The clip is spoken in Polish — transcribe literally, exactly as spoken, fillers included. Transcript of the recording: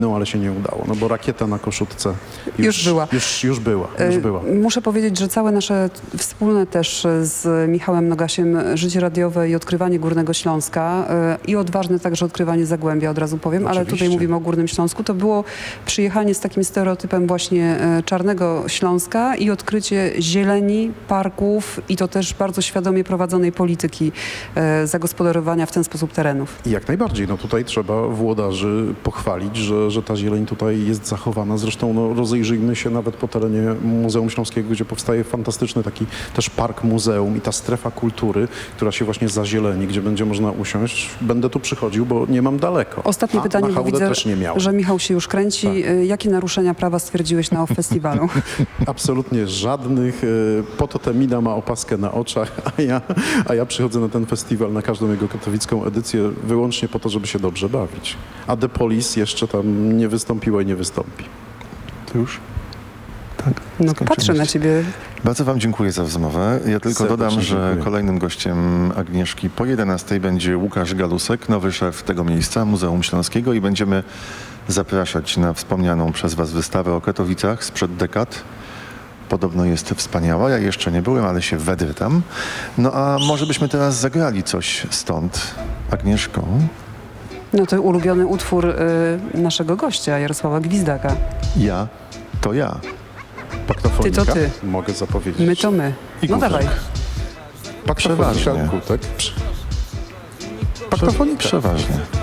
No, ale się nie udało, no bo rakieta na Koszutce już, Już była. Już, już była, już była. Muszę powiedzieć, że całe nasze wspólne też z Michałem Nogasiem życie radiowe i odkrywanie Górnego Śląska i odważne także odkrywanie Zagłębia, od razu powiem, ale Oczywiście. tutaj mówimy o Górnym Śląsku, to było przyjechanie z takim stereotypem właśnie Czarnego Śląska i odkrycie zieleni, parków i to też bardzo świadomie prowadzonej polityki zagospodarowania w ten sposób terenów. I jak najbardziej, no tutaj trzeba włodarzy pochwalić, że, że ta zieleń tutaj jest zachowana. Zresztą no, rozejrzyjmy się nawet po terenie Muzeum Śląskiego, gdzie powstaje fantastyczny taki też park muzeum i ta strefa kultury, która się właśnie zazieleni, gdzie będzie można usiąść. Będę tu przychodził, bo nie mam daleko. Ostatnie A pytanie, na bo hałdę widzę, też nie miałem. że Michał się już kręci. Tak. Jakie naruszenia prawa stwierdziłeś na festiwalu? Absolutnie żadnych. Po to Temida ma opaskę na oczach, a ja, a ja przychodzę na ten festiwal, na każdą jego katowicką edycję wyłącznie po to, żeby się dobrze bawić. A The Police jeszcze tam nie wystąpiła i nie wystąpi. To już? Tak. No skończymy. patrzę na ciebie. Bardzo wam dziękuję za rozmowę. Ja tylko Serdecznie dodam, że dziękuję. kolejnym gościem Agnieszki po jedenastej będzie Łukasz Galusek, nowy szef tego miejsca, Muzeum Śląskiego, i będziemy zapraszać na wspomnianą przez was wystawę o Katowicach sprzed dekad. Podobno jest wspaniała. Ja jeszcze nie byłem, ale się wedrę tam. No a może byśmy teraz zagrali coś stąd, Agnieszko? No to ulubiony utwór y, naszego gościa, Jarosława Gwizdaka. Ja to ja. Paktofonika? Ty to ty. Mogę zapowiedzieć. My to my. I No kufel. dawaj. Paktofonika, Przeważnie. tak? Paktofonika. Przeważnie.